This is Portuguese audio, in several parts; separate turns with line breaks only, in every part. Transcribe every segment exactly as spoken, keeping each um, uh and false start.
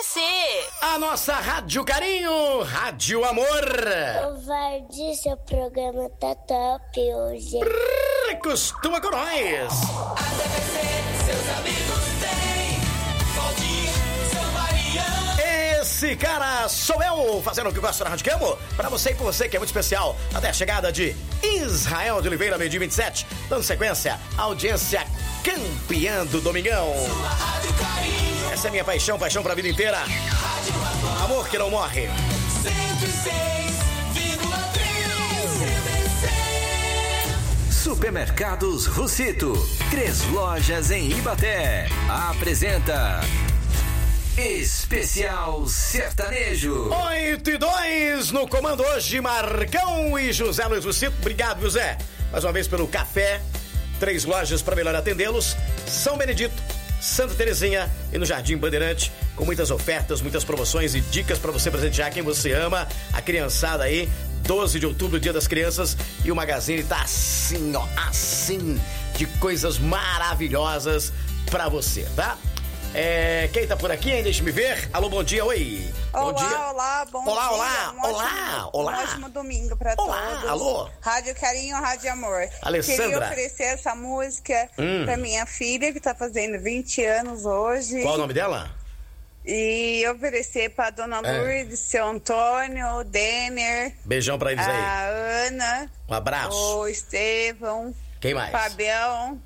C.
A nossa Rádio Carinho, Rádio Amor.
O Vardy, seu programa tá top hoje.
Brrr, costuma com nós.
A D V C, seus amigos têm. Valdir, São Maria.
Esse cara sou eu, fazendo o que gosto na Rádio Camo. Pra você e por você, que é muito especial. Até a chegada de Israel de Oliveira, meio-dia vinte e sete. Dando sequência, audiência campeã do Domingão.
Sua Rádio Carinho.
Essa é minha paixão, paixão pra vida inteira.
Rádio Amor.
Amor que não morre.
cento e seis vírgula três C B C.
Supermercados Russito. Três lojas em Ibaté. Apresenta Especial Sertanejo.
oito e dois no comando hoje, Marcão e José Luiz Russito. Obrigado, José, mais uma vez pelo café. Três lojas para melhor atendê-los: São Benedito, Santa Terezinha e no Jardim Bandeirante, com muitas ofertas, muitas promoções e dicas para você presentear quem você ama, a criançada aí. doze de outubro, Dia das Crianças, e o Magazine tá assim, ó, assim, de coisas maravilhosas pra você, tá? É, quem tá por aqui, hein? Deixa me ver. Alô, bom dia, oi.
Olá,
bom dia.
olá, bom
olá,
dia.
Olá,
um
olá,
ótimo,
olá.
Um ótimo domingo pra
Olá,
todos.
alô.
Rádio Carinho, Rádio Amor.
Alessandra.
Queria oferecer essa música
hum.
pra minha filha, que tá fazendo vinte anos hoje.
Qual o nome dela?
E oferecer pra Dona
É.
Lourdes, seu Antônio, o Denner.
Beijão pra eles aí.
A Ana.
Um abraço.
O Estevão.
Quem mais?
Fabião.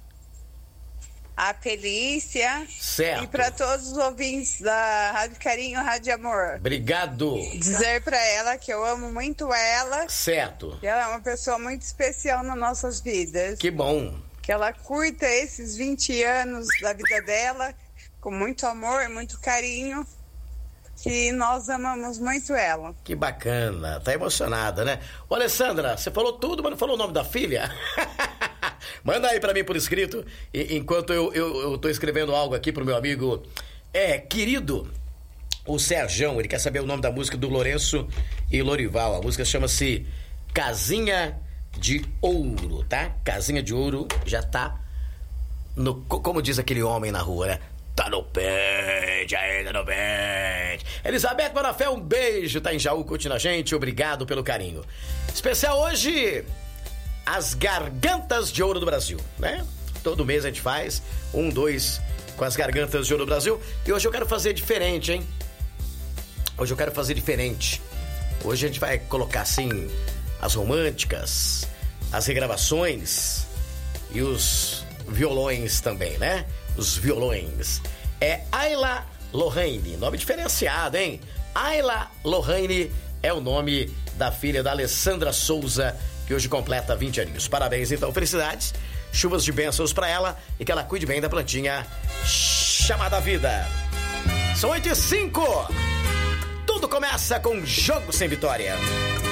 A Felícia.
Certo.
E pra todos os ouvintes da Rádio Carinho, Rádio Amor.
Obrigado.
Dizer pra ela que eu amo muito ela.
Certo.
Que ela é uma pessoa muito especial nas nossas vidas.
Que bom.
Que ela curta esses vinte anos da vida dela com muito amor, muito carinho. Que nós amamos muito ela.
Que bacana. Tá emocionada, né? Ô, Alessandra, você falou tudo, mas não falou o nome da filha? Manda aí pra mim por escrito, enquanto eu, eu, eu tô escrevendo algo aqui pro meu amigo é, querido, o Serjão. Ele quer saber o nome da música do Lourenço e Lorival. A música chama-se Casinha de Ouro, tá? Casinha de Ouro já tá no, como diz aquele homem na rua, né? Tá no pente, ainda no pente. Elizabeth Bonafé, um beijo, tá em Jaú, curtindo a gente, obrigado pelo carinho. Especial hoje, as Gargantas de Ouro do Brasil, né? Todo mês a gente faz um, dois com as Gargantas de Ouro do Brasil. E hoje eu quero fazer diferente, hein? Hoje eu quero fazer diferente. Hoje a gente vai colocar assim as românticas, as regravações e os violões também, né? Os violões. É Ayla Lohane, nome diferenciado, hein? Ayla Lohane é o nome da filha da Alessandra Souza, que hoje completa vinte aninhos. Parabéns, então, felicidades, chuvas de bênçãos pra ela e que ela cuide bem da plantinha chamada vida. São oito e cinco. Tudo começa com Jogo Sem Vitória.